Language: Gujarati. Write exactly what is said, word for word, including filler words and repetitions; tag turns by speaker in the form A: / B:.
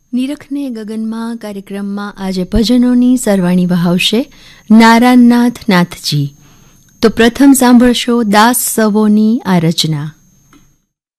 A: નિરખને ગગનમાં કાર્યક્રમમાં આજે ભજનોની સરવાણી વહાવશે નારાયણનાથ નાથજી. તો પ્રથમ સાંભળશો દાસ સવોની આ રચના.